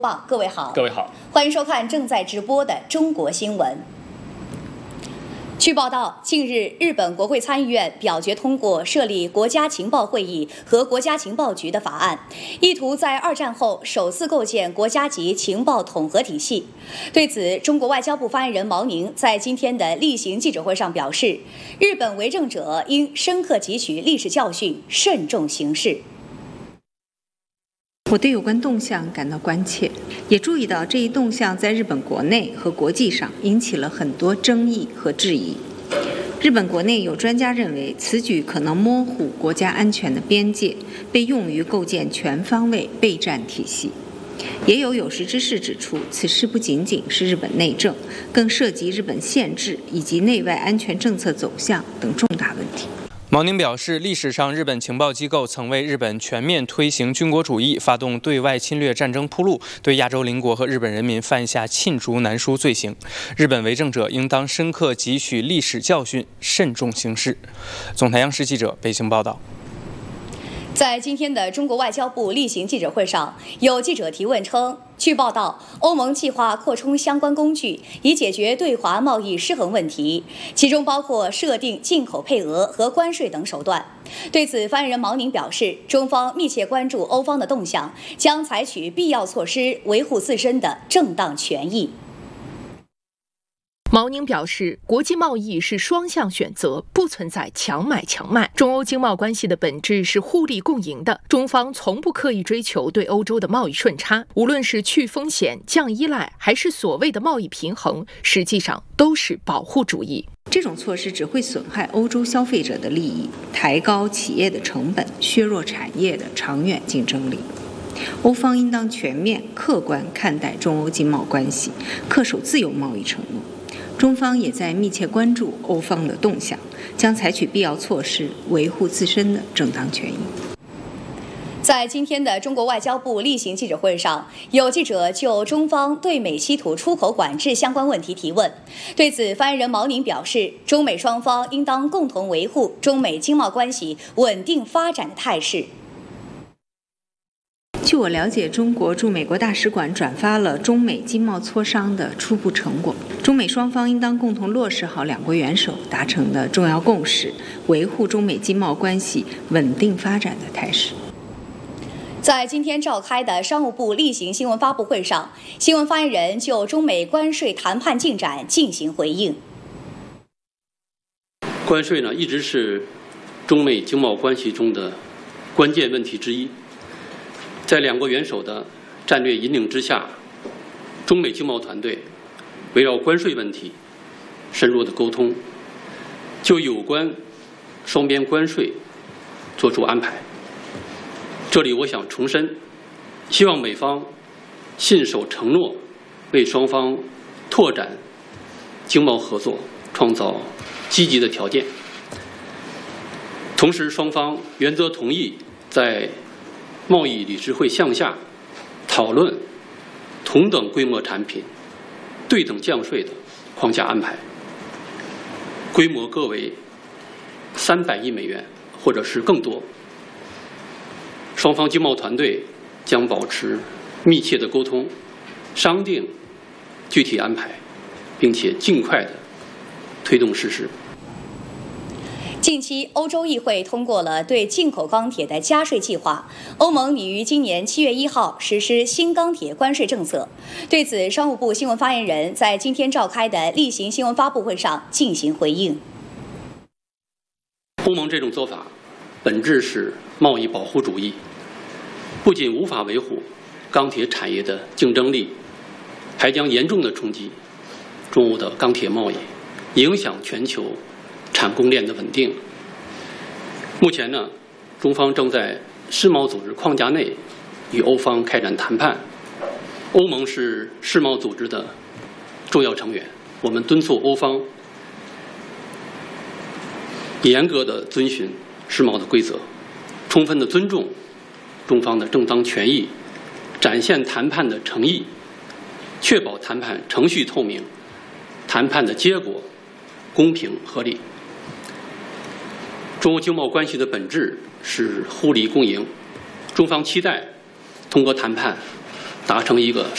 各位好， 欢迎收看正在直播的中国新闻。据报道，近日日本国会参议院表决通过设立国家情报会议和国家情报局的法案，意图在二战后首次构建国家级情报统合体系。对此，中国外交部发言人毛宁在今天的例行记者会上表示，日本为政者应深刻汲取历史教训，慎重行事。 我对有关动向感到关切，也注意到这一动向在日本国内和国际上引起了很多争议和质疑。日本国内有专家认为，此举可能模糊国家安全的边界，被用于构建全方位备战体系。也有识之士指出，此事不仅仅是日本内政，更涉及日本宪制以及内外安全政策走向等重大问题。 毛宁表示，历史上日本情报机构曾为日本全面推行军国主义、发动对外侵略战争铺路，对亚洲邻国和日本人民犯下罄竹难书罪行。日本为政者应当深刻汲取历史教训，慎重行事。总台央视记者北京报道。 在今天的中国外交部例行记者会上，有记者提问称，据报道，欧盟计划扩充相关工具，以解决对华贸易失衡问题，其中包括设定进口配额和关税等手段。对此，发言人毛宁表示，中方密切关注欧方的动向，将采取必要措施维护自身的正当权益。 毛宁表示，国际贸易是双向选择，不存在强买强卖。中欧经贸关系的本质是互利共赢的，中方从不刻意追求对欧洲的贸易顺差，无论是去风险、降依赖，还是所谓的贸易平衡，实际上都是保护主义。 这种措施只会损害欧洲消费者的利益，抬高企业的成本，削弱产业的长远竞争力。欧方应当全面、客观看待中欧经贸关系，恪守自由贸易承诺。中方也在密切关注欧方的动向，将采取必要措施维护自身的正当权益。 在今天的中国外交部例行记者会上，有记者就中方对美稀土出口管制相关问题提问。对此，发言人毛宁表示，中美双方应当共同维护中美经贸关系稳定发展的态势。 据我了解，中国驻美国大使馆转发了中美经贸磋商的初步成果，中美双方应当共同落实好两国元首达成的重要共识，维护中美经贸关系稳定发展的态势。 在今天召开的商务部例行新闻发布会上，新闻发言人就中美关税谈判进展进行回应。 关税呢，一直是中美经贸关系中的关键问题之一。在两国元首的战略引领之下，中美经贸团队围绕关税问题深入的沟通，就有关双边关税作出安排。这里我想重申，希望美方信守承诺，为双方拓展经贸合作创造积极的条件。同时，双方原则同意在贸易理事会项下讨论同等规模产品对等降税的框架安排，规模各为300亿美元或者是更多。双方经贸团队将保持密切的沟通，商定具体安排，并且尽快的推动实施。 近期，欧洲议会通过了对进口钢铁的加税计划。欧盟拟于今年7月1号实施新钢铁关税政策。对此，商务部新闻发言人在今天召开的例行新闻发布会上进行回应。 欧盟这种做法本质是贸易保护主义，不仅无法维护钢铁产业的竞争力，还将严重的冲击中欧的钢铁贸易，影响全球产供链的稳定。目前呢，中方正在世贸组织框架内与欧方开展谈判。欧盟是世贸组织的重要成员，我们敦促欧方严格的遵循世贸的规则，充分的尊重中方的正当权益，展现谈判的诚意，确保谈判程序透明，谈判的结果公平合理。中欧经贸关系的本质是互利共赢，中方期待通过谈判达成一个